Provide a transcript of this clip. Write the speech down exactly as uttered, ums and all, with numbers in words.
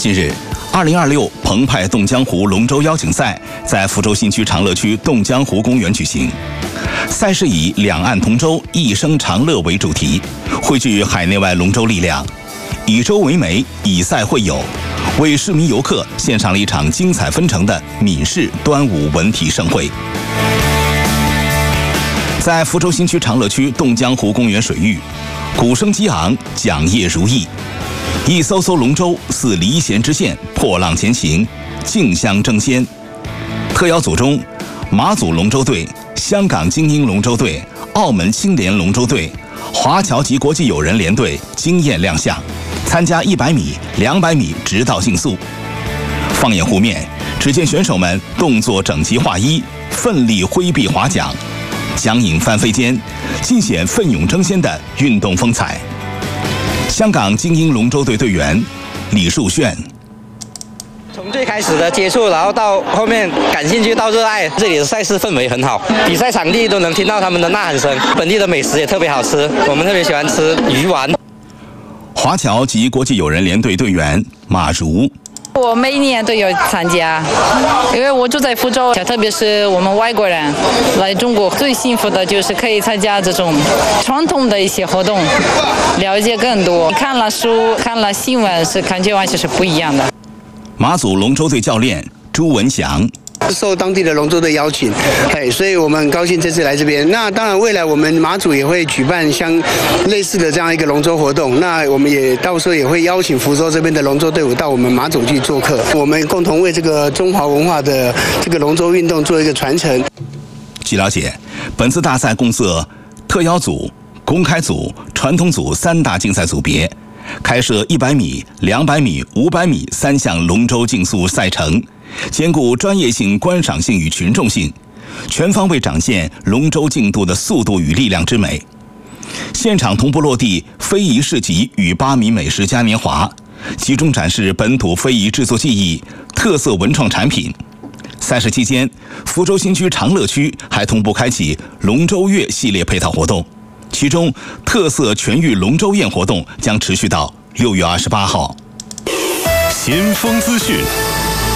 近日，二零二六澎湃动江湖龙舟邀请赛在福州新区长乐区动江湖公园举行。赛事以“两岸同舟，一生长乐”为主题，汇聚海内外龙舟力量，以舟为媒，以赛会友，为市民游客献上了一场精彩纷呈的闽式端午文体盛会。在福州新区长乐区动江湖公园水域，鼓声激昂，桨叶如意，一艘艘龙舟似离弦之线，破浪前行，竞相争先。特邀组中，马祖龙舟队、香港精英龙舟队、澳门青联龙舟队、华侨及国际友人联队惊艳亮相，参加一百米、两百米直到竞速。放眼湖面，只见选手们动作整齐划一，奋力挥臂划桨，桨影翻飞间，尽显奋勇争先的运动风采。香港精英龙舟队队员李树炫。 从最开始的接触，然后到后面感兴趣到热爱，这里的赛事氛围很好，比赛场地都能听到他们的呐喊声，本地的美食也特别好吃，我们特别喜欢吃鱼丸。 华侨及国际友人联队队员马如。 我每年都有参加，因为我住在福州，特别是我们外国人来中国，最幸福的就是可以参加这种传统的一些活动，了解更多。看了书，看了新闻，是感觉完全是不一样的。 马祖龙舟队教练朱文祥。 受当地的龙舟队邀请，哎，所以我们很高兴这次来这边。那当然，未来我们马祖也会举办相类似的这样一个龙舟活动。那我们也到时候也会邀请福州这边的龙舟队伍到我们马祖去做客，我们共同为这个中华文化的这个龙舟运动做一个传承。 据了解，本次大赛共设特邀组、公开组、传统组三大竞赛组别，开设一百米、两百米、五百米三项龙舟竞速赛程，兼顾专业性、观赏性与群众性，全方位展现龙舟竞渡的速度与力量之美。现场同步落地非遗市集与八米美食嘉年华，集中展示本土非遗制作技艺、特色文创产品。赛事期间，福州新区长乐区还同步开启龙舟月系列配套活动，其中特色全域龙舟宴活动将持续到六月二十八号。 先锋资讯。